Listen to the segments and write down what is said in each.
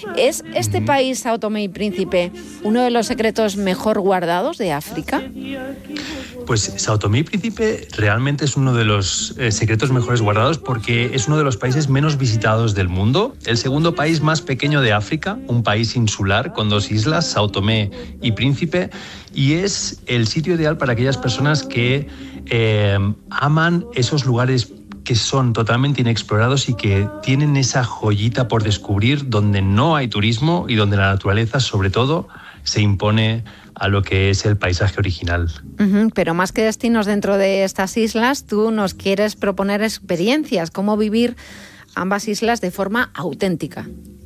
¿Es este país, Sao Tomé y Príncipe, uno de los secretos mejor guardados de África? Pues Sao Tomé y Príncipe realmente es uno de los secretos mejores guardados porque es uno de los países menos visitados del mundo, el segundo país más pequeño de África, un país insular con 2 islas, Sao Tomé y Príncipe, y es el sitio ideal para aquellas personas que aman esos lugares que son totalmente inexplorados y que tienen esa joyita por descubrir donde no hay turismo y donde la naturaleza, sobre todo, se impone a lo que es el paisaje original. Pero más que destinos dentro de estas islas, tú nos quieres proponer experiencias, cómo vivir ambas islas de forma auténtica.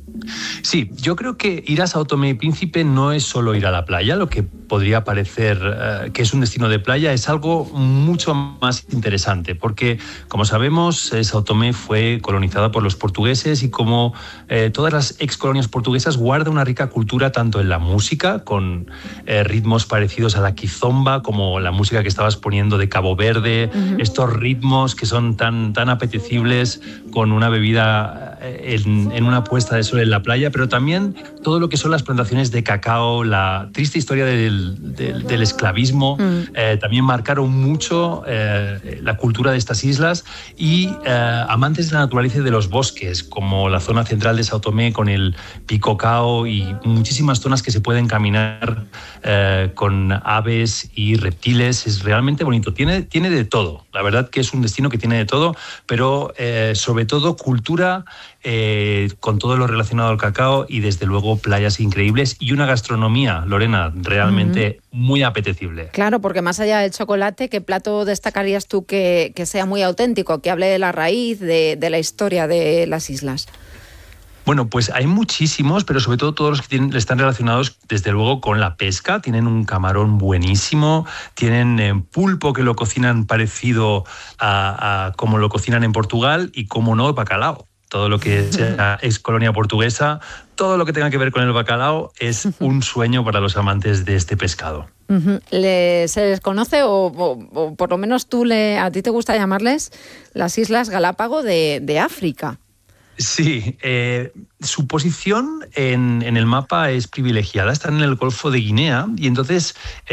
Sí, yo creo que ir a Sao Tomé y Príncipe no es solo ir a la playa, lo que podría parecer que es un destino de playa, es algo mucho más interesante, porque como sabemos, Sao Tomé fue colonizada por los portugueses y como todas las excolonias portuguesas guarda una rica cultura tanto en la música, con ritmos parecidos a la quizomba, como la música que estabas poniendo de Cabo Verde, estos ritmos que son tan apetecibles con una bebida en una puesta de sol en la playa, pero también todo lo que son las plantaciones de cacao, la triste historia del esclavismo, también marcaron mucho la cultura de estas islas y amantes de la naturaleza y de los bosques, como la zona central de Sao Tomé con el Picocao y muchísimas zonas que se pueden caminar con aves y reptiles. Es realmente bonito, tiene de todo. La verdad que es un destino que tiene de todo, pero sobre todo cultura, con todo lo relacionado al cacao y desde luego playas increíbles y una gastronomía, Lorena, realmente muy apetecible. Claro, porque más allá del chocolate, ¿qué plato destacarías tú que sea muy auténtico, que hable de la raíz, de la historia de las islas? Bueno, pues hay muchísimos, pero sobre todo todos los que están relacionados desde luego con la pesca. Tienen un camarón buenísimo, tienen pulpo que lo cocinan parecido a como lo cocinan en Portugal y, como no, bacalao. Todo lo que sea ex colonia portuguesa, todo lo que tenga que ver con el bacalao es un sueño para los amantes de este pescado. ¿Se les conoce o por lo menos a ti te gusta llamarles las Islas Galápago de África? Sí, su posición en el mapa es privilegiada. Están en el Golfo de Guinea y entonces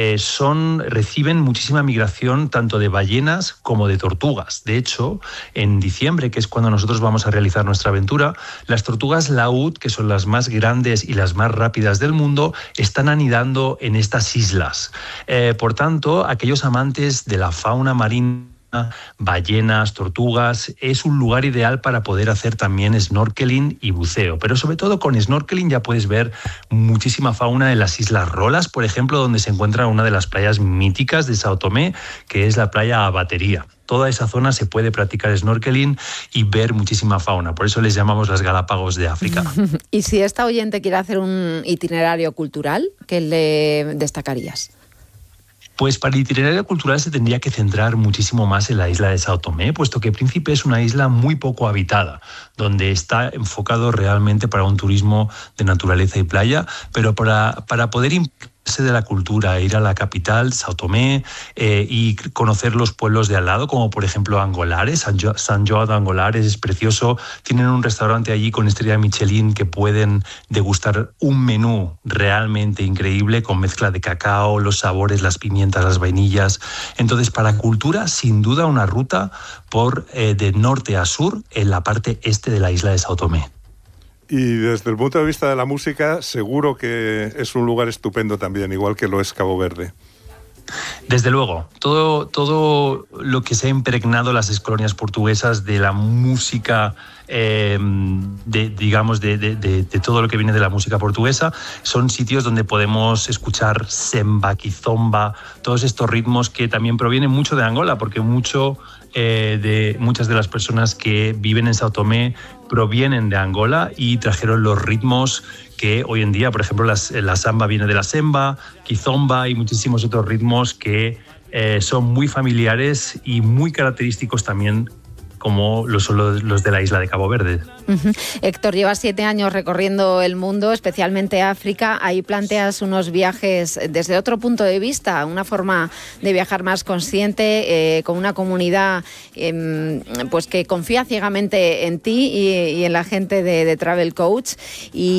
reciben muchísima migración tanto de ballenas como de tortugas. De hecho, en diciembre, que es cuando nosotros vamos a realizar nuestra aventura, las tortugas laúd, que son las más grandes y las más rápidas del mundo, están anidando en estas islas. Por tanto, aquellos amantes de la fauna marina, ballenas, tortugas, es un lugar ideal para poder hacer también snorkeling y buceo, pero sobre todo con snorkeling ya puedes ver muchísima fauna en las Islas Rolas, por ejemplo, donde se encuentra una de las playas míticas de Sao Tomé, que es la playa Batería. Toda esa zona se puede practicar snorkeling y ver muchísima fauna, por eso les llamamos las Galápagos de África. Y si esta oyente quiere hacer un itinerario cultural, ¿qué le destacarías? Pues para el itinerario cultural se tendría que centrar muchísimo más en la isla de Sao Tomé, puesto que Príncipe es una isla muy poco habitada, donde está enfocado realmente para un turismo de naturaleza y playa, pero para poder de la cultura, ir a la capital, Sao Tomé, y conocer los pueblos de al lado, como por ejemplo Angolares. San João de Angolares es precioso. Tienen un restaurante allí con estrella Michelin que pueden degustar un menú realmente increíble con mezcla de cacao, los sabores, las pimientas, las vainillas. Entonces, para cultura, sin duda una ruta de norte a sur en la parte este de la isla de Sao Tomé. Y desde el punto de vista de la música, seguro que es un lugar estupendo también, igual que lo es Cabo Verde. Desde luego, todo lo que se ha impregnado las excolonias portuguesas de la música, de todo lo que viene de la música portuguesa, son sitios donde podemos escuchar semba, quizomba, todos estos ritmos que también provienen mucho de Angola, porque muchas de las personas que viven en Sao Tomé provienen de Angola y trajeron los ritmos que hoy en día, por ejemplo, la samba viene de la semba, quizomba y muchísimos otros ritmos que son muy familiares y muy característicos también, como son los de la isla de Cabo Verde. Héctor, llevas 7 años recorriendo el mundo, especialmente África. Ahí planteas unos viajes desde otro punto de vista, una forma de viajar más consciente, con una comunidad pues que confía ciegamente en ti y en la gente de Travel Coach. Y